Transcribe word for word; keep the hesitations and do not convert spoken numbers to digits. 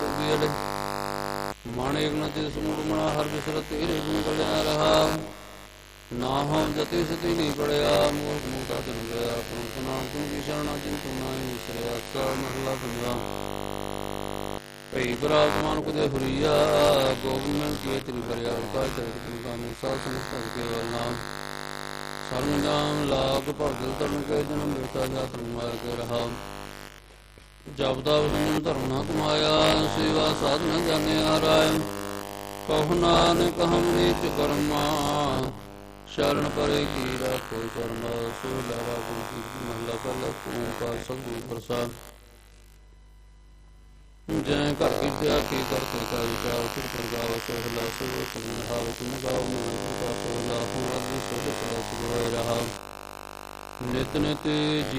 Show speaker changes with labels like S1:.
S1: ਕੋਬੀਅਲ ਮਾਣੇ ਇਗਨਤੀ ਸਮੂੜ ਮਣਾ ਹਰ ਬਿਸਰਤ ਹੀਰੇ ਗੁਣ ਗਲਿਆ ਰਹਾ ਨਾ ਹਉ ਜਤੀ ਸਤੀ ਨਹੀਂ ਪੜਿਆ ਮੂਰਖ ਮੂਤਾ ਦਿਨ ਗਿਆ ਪ੍ਰੰਤ ਨਾਮ ਤੂੰ ਕੀ ਸ਼ਰਣਾ ਚਿੰਤੂ ਨਾਹੀ ਵਿਸਰਿਆ ਸਾ ਮਹਲਾ ਪੰਜਵਾ ਭਈ ਬਰਾਤ ਮਾਨੁਖ ਦੇ ਹੁਰੀਆ ਗੋਬਿੰਦ ਮੈਂ ਕੀਏ ਤਿਨ ਕਰਿਆ ਕਾ ਚਰਿਤ ਗੁਣ ਗਾਮੇ ਸਾਧ ਸੰਗਤ ਭਜ ਕੇਵਲ ਨਾਮ ਸਰਮ ਨਾਮ ਲਾਗ ਭਗਲ ਤਰਨ ਕੇ ਜਨਮ ਮ੍ਰਿਤਾ ਜਾਤ ਮਾਰ ਕੇ ਰਹਾ ਜਪਦਾ ਵਸਨ ਧਰਮ ਨਾ ਕਮਾਇਆ ਸੇਵਾ ਸਾਧਨਾ ਜਾਣਿਆ ਰਾਇ ਕਹੁ ਨਾਨਕ ਹਮ ਨੀਚ ਕਰਮਾ ਸ਼ਰਨ ਪਰੇ ਕੀ ਰਾਖੋ ਕਰਮਾ ਸੋ ਲਾਵਾ ਗੁਰੂ ਮਹਲਾ ਪਹਿਲਾ ਓਂਕਾਰ ਸਤਿਗੁਰੂ ਪ੍ਰਸਾਦ ਜੈ ਕਰ ਕੀਤਿਆ ਕੀ ਕਰਤੇ ਕਾ ਵਿਚਾਰ ਫਿਰ ਪ੍ਰਗਾਵ ਸੋ ਹਲਾ ਸੋ ਤੁਮ ਹਾਵ ਤੁਮ ਗਾਉ ਮਨ ਕਾ ਸੋ ਲਾ ਹੋ ਅਦਿ ਸੋ ਕਲਾ ਸੁਭਾਇ ਰਹਾ ਨਿਤ ਨਿਤ